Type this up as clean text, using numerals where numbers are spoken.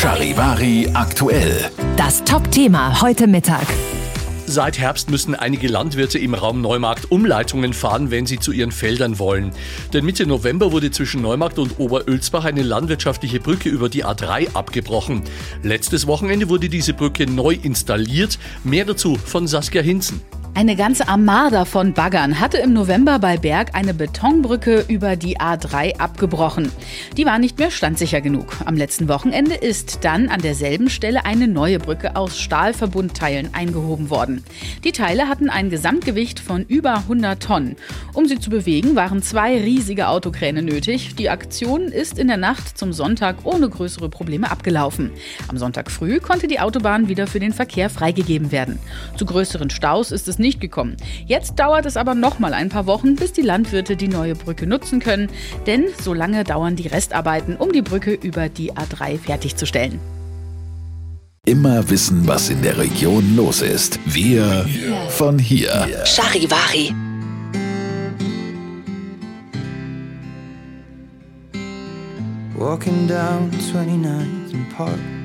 Charivari aktuell. Das Top-Thema heute Mittag. Seit Herbst müssen einige Landwirte im Raum Neumarkt Umleitungen fahren, wenn sie zu ihren Feldern wollen. Denn Mitte November wurde zwischen Neumarkt und Oberölsbach eine landwirtschaftliche Brücke über die A3 abgebrochen. Letztes Wochenende wurde diese Brücke neu installiert. Mehr dazu von Saskia Hinzen. Eine ganze Armada von Baggern hatte im November bei Berg eine Betonbrücke über die A3 abgebrochen. Die war nicht mehr standsicher genug. Am letzten Wochenende ist dann an derselben Stelle eine neue Brücke aus Stahlverbundteilen eingehoben worden. Die Teile hatten ein Gesamtgewicht von über 100 Tonnen. Um sie zu bewegen, waren 2 riesige Autokräne nötig. Die Aktion ist in der Nacht zum Sonntag ohne größere Probleme abgelaufen. Am Sonntag früh konnte die Autobahn wieder für den Verkehr freigegeben werden. Zu größeren Staus ist es nicht gekommen. Jetzt dauert es aber noch mal ein paar Wochen, bis die Landwirte die neue Brücke nutzen können. Denn so lange dauern die Restarbeiten, um die Brücke über die A3 fertigzustellen. Immer wissen, was in der Region los ist. Wir von hier. Charivari. Walking down 29th and Park